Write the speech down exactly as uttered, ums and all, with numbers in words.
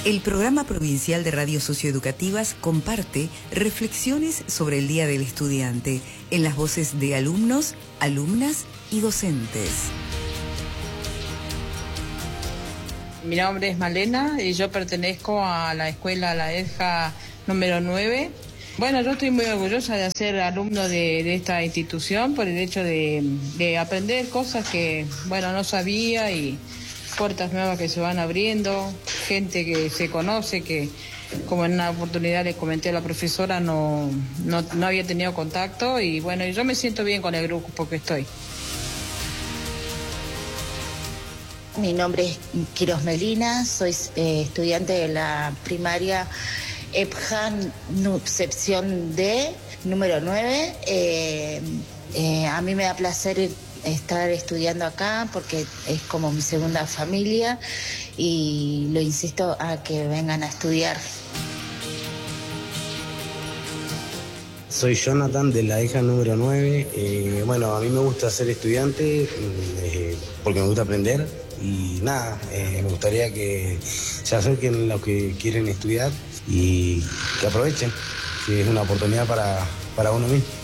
El programa provincial de radios socioeducativas comparte reflexiones sobre el Día del Estudiante en las voces de alumnos, alumnas y docentes. Mi nombre es Malena y yo pertenezco a la escuela La Edja número nueve. Bueno, yo estoy muy orgullosa de ser alumno de, de esta institución por el hecho de, de aprender cosas que, bueno, no sabía y puertas nuevas que se van abriendo, gente que se conoce, que como en una oportunidad le comenté a la profesora, no, no, no había tenido contacto y bueno, yo me siento bien con el grupo porque estoy. Mi nombre es Quiros Melina, soy eh, estudiante de la primaria E P J A, sección D, número nueve. Eh, eh, a mí me da placer estar estudiando acá porque es como mi segunda familia y lo insisto a que vengan a estudiar. Soy Jonathan de la E J A número nueve. Eh, bueno, a mí me gusta ser estudiante eh, porque me gusta aprender y nada, eh, me gustaría que se acerquen los que quieren estudiar y que aprovechen, que es una oportunidad para, para uno mismo.